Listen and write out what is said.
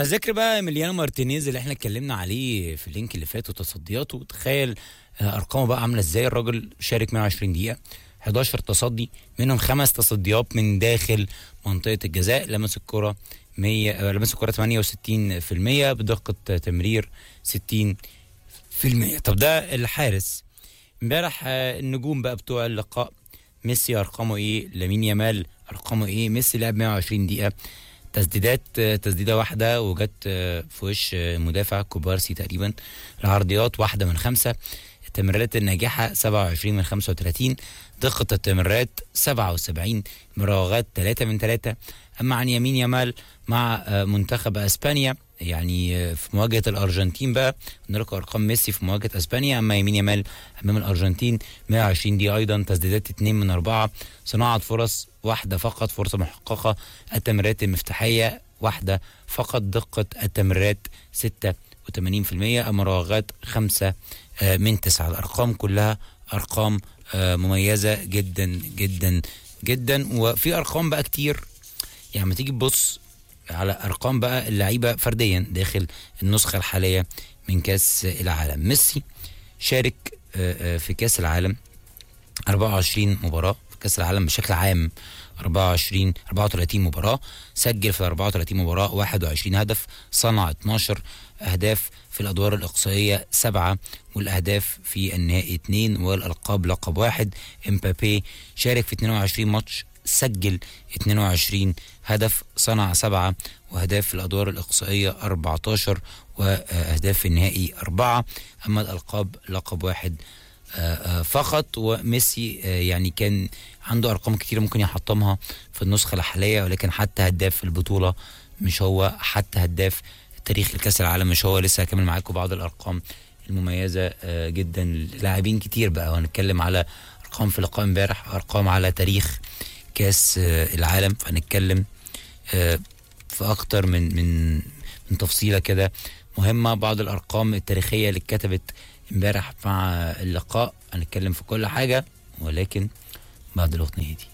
على ذكر بقى إيميليانو مارتينيز اللي احنا اتكلمنا عليه في اللينك اللي فات وتصدياته، تخيل ارقامه بقى عامله ازاي. الراجل شارك 120 دقيقه، 11 تصدي، منهم 5 تصديات من داخل منطقه الجزاء، لمس الكره 68% بدقه تمرير 60%. طب ده الحارس. امبارح النجوم بقى بتوع اللقاء، ميسي ارقامه ايه، لامين يامال ارقامه ايه. ميسي لعب 120 دقيقه، تسديده واحده وجت في وش مدافع كوبارسي تقريبا. العرضيات 1 من 5، التمريرات الناجحه 27 من 35، دقه التمريرات 77، مراوغات 3 من 3. اما عن يمين يامال مع منتخب اسبانيا، يعني في مواجهه الارجنتين بقى نلقى ارقام ميسي في مواجهه اسبانيا، اما يمين يامال امام الارجنتين 120 دي ايضا، تسديدات 2 من 4، صناعه فرص 1 فقط، فرصه محققه، التمريرات المفتاحيه 1 فقط، دقه التمريرات 86%، مراوغات 5 من 9. الارقام كلها ارقام مميزه جدا جدا جدا. وفي ارقام بقى كتير، يعني ما تيجي تبص على ارقام بقى اللعيبه فرديا داخل النسخه الحاليه من كاس العالم. ميسي شارك في كاس العالم 24 مباراه، في كاس العالم بشكل عام 34 مباراه، سجل في 34 مباراه 21 هدف، صنع 12 اهداف، في الادوار الاقصائيه 7، والاهداف في النهائي 2، والالقاب لقب 1. امبابي شارك في 22 ماتش، سجل 22 هدف، صنع 7، واهداف في الادوار الاقصائيه 14، واهداف في النهائي 4. اما الالقاب لقب 1 فقط. وميسي يعني كان عنده ارقام كتير ممكن يحطمها في النسخه الحاليه، ولكن حتى هداف البطوله مش هو، حتى هداف تاريخ الكاس العالم مش هو. لسه هكمل معاكم بعض الارقام المميزه جدا. لاعبين كتير بقى، وهنتكلم على ارقام في لقاء امبارح، ارقام على تاريخ كاس العالم، فهنتكلم في اكتر من تفصيله كده مهمه. بعض الارقام التاريخيه اللي اتكتبت امبارح مع اللقاء، هنتكلم في كل حاجه، ولكن بعد الاغنيه دي.